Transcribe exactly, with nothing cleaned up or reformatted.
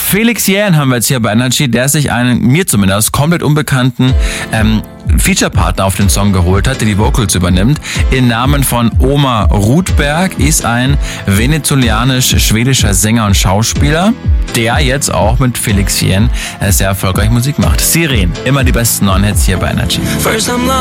Felix Jähn haben wir jetzt hier bei Energy, der sich einen, mir zumindest, komplett unbekannten ähm, Feature-Partner auf den Song geholt hat, der die Vocals übernimmt. Im Namen von Omar Rudberg ist ein venezuelanisch-schwedischer Sänger und Schauspieler, der jetzt auch mit Felix Jähn sehr erfolgreich Musik macht. Siren, immer die besten neuen Hits hier bei Energy.